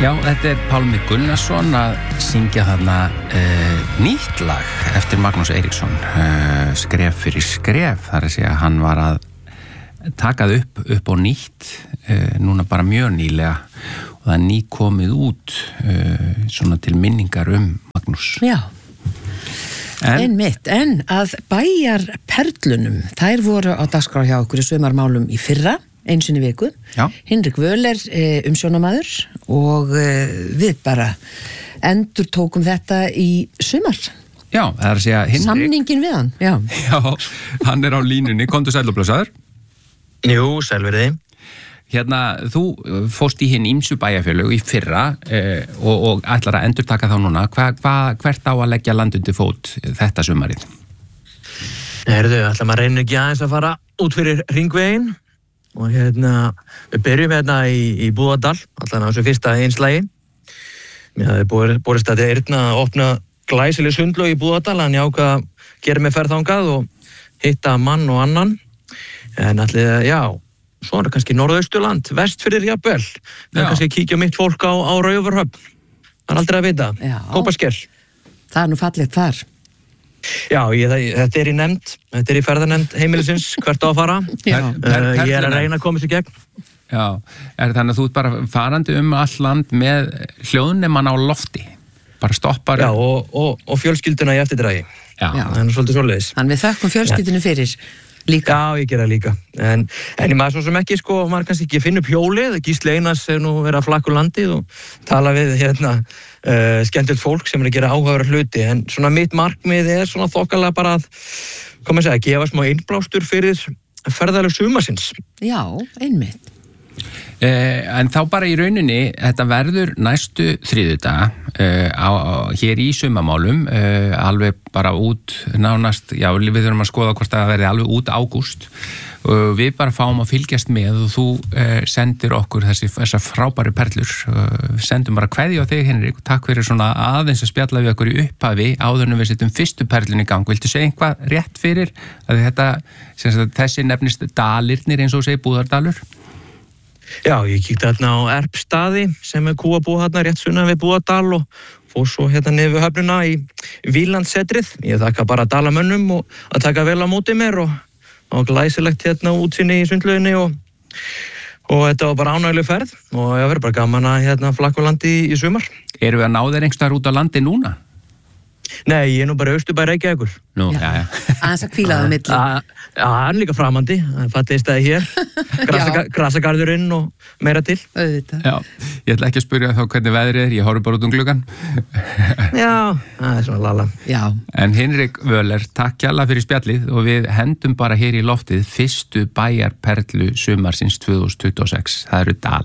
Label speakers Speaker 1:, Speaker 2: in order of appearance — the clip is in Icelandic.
Speaker 1: Já, þetta Pálmi Gunnarsson að syngja þarna nýtt lag eftir Magnús Eiríksson, skref fyrir skref, þar að segja hann var að takað upp á nýtt, núna bara mjög nýlega og það nýkomið út svona til minningar Magnús.
Speaker 2: Já, einmitt, en að bæjarperlunum, þær voru á dagskrá hjá okkur í sumarmálum í fyrra, einu sinni viku.
Speaker 1: Já.
Speaker 2: Hinrik Völer umsjónamaður og við bara endurtókum þetta í sumar.
Speaker 1: Já, það er að segja Hinrik.
Speaker 2: Samningin við hann, já.
Speaker 1: Já, hann er á línunni, komdu sæll og blessaður.
Speaker 3: Jú, sælverði.
Speaker 1: Hérna, þú fórst í hinn ýmsu bæjarfélög í fyrra og ætlar að endurtaka þá núna. Hvert á að leggja land undir fót þetta sumarið?
Speaker 3: Herðu, ætla maður reynir ekki aðeins að fara út fyrir hringveginn og við byrjum í Búðardal, allan á þessu fyrsta einslægi. Mér hafði borist að Eirna að opna glæsileg sundlaug í Búðardal, hann ákvað að gera mig ferð þangað og hitta mann og annan. En allir, já, svo er kannski Norðausturland, Vestfirðir jafnvel. En kannski kíkja mitt fólk á Raufarhöfn. Það er aldrei að vita. Kópasker.
Speaker 2: Það er nú fallegt þar.
Speaker 3: Já, þetta er í nefnd, þetta er í ferðanefnd heimilisins, hvert á að fara. Ég er að reyna að koma sér gegn.
Speaker 1: Já, þannig að þú ert bara farandi all land með hljóðnemann á lofti, bara stoppar.
Speaker 3: Já, og fjölskylduna í eftirdragi.
Speaker 1: Já.
Speaker 3: Það er svolítið svoleiðis.
Speaker 2: Þannig við þökkum fjölskyldinu fyrir líka.
Speaker 3: Já, ég gera líka. En ég maður svo sem ekki, maður kannski ekki finn upp hjólið, Gísli Einars er nú verið að flakka landið og tala við skemmtilegt fólk sem er að gera áhugaverða hluti, en svona mitt markmið er svona þokkalega bara að, gefa smá innblástur fyrir ferðalag sumarsins.
Speaker 2: Já, einmitt.
Speaker 1: En þá bara í rauninni, þetta verður næstu þriðjudag hér í sumamálum, alveg bara út nánast, já, við þurfum að skoða hvort það verði alveg út ágúst. Við bara fáum að fylgjast með og þú sendir okkur þessar frábæru perlur. Sendum bara kveðju á þig, Hinrik, og takk fyrir svona aðeins að spjalla við okkur í upphafi áður en við setjum fyrstu perlun í gang. Viltu segja eitthvað rétt fyrir að þessi nefnist Dalirnir, eins og segir Búðardalur?
Speaker 3: Já, ég kíkti á Erpstaði sem er kúabúð rétt sunnan við Búðardal og fór svo niður við höfnuna í Vílandsetrið. Ég þakka bara Dalamönnum og að taka vel á móti mér og glæsilegt útsinni í sundlauginni og þetta var bara ánægileg ferð og ég verður bara gaman að flakka landi í sumar.
Speaker 1: Erum við að ná þér einhverstaðar út á landi núna?
Speaker 3: Nei, ég er nú bara Austurbæ Reykjavíkur.
Speaker 1: Nú, já.
Speaker 2: Aðeins að hvíla það á milli.
Speaker 3: Já, hann er líka framandi, það er fallið stæði hér, grasagarðurinn og meira til.
Speaker 2: Auðvitað.
Speaker 1: Já, ég ætla ekki að spyrja þá hvernig veðrið er, ég horfi bara út gluggann.
Speaker 3: Já, það er svona lala.
Speaker 2: Já.
Speaker 1: En Hinrik Völer, takk kærlega fyrir spjallið og við hendum bara hér í loftið fyrstu bæjarperlu sumarsins 2026, það eru Dal.